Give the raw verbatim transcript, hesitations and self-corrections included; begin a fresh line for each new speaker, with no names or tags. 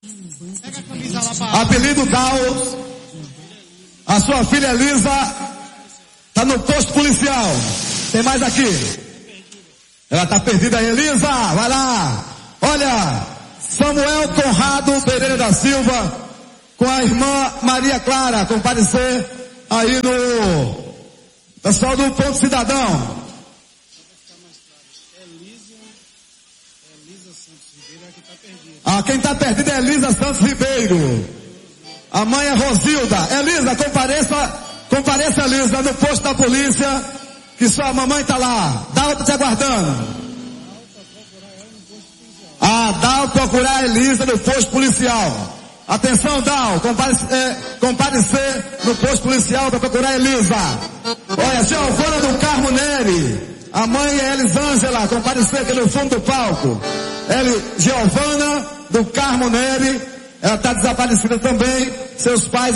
Apelido Dal. A sua filha Elisa tá no posto policial. Tem mais aqui. Ela tá perdida aí, Elisa. Vai lá. Olha, Samuel Conrado Pereira da Silva com a irmã Maria Clara comparecer aí no pessoal do Ponto Cidadão. Ah, quem tá perdido é Elisa Santos Ribeiro. A mãe é Rosilda. Elisa, compareça, compareça Elisa no posto da polícia, que sua mamãe tá lá. Dá tá te aguardando. Ah, dá procurar a Elisa no posto policial. Atenção, Dal, comparecer, é, comparecer no posto policial para procurar a Elisa. Olha, Giovana do Carmo Neri. A mãe é Elisângela, comparecer aqui no fundo do palco. Ele, Giovana do Carmo Neri, ela está desaparecida também. Seus pais